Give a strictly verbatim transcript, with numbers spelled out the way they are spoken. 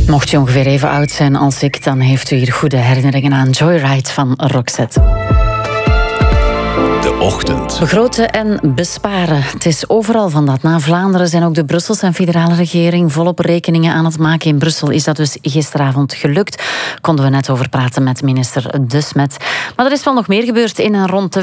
Mocht je ongeveer even oud zijn als ik, dan heeft u hier goede herinneringen aan Joyride van Roxette. De ochtend. Begroten en besparen. Het is overal van dat. Na Vlaanderen zijn ook de Brusselse en federale regering volop rekeningen aan het maken. In Brussel is dat dus gisteravond gelukt. Konden we net over praten met minister De Smet. Maar er is wel nog meer gebeurd in en rond de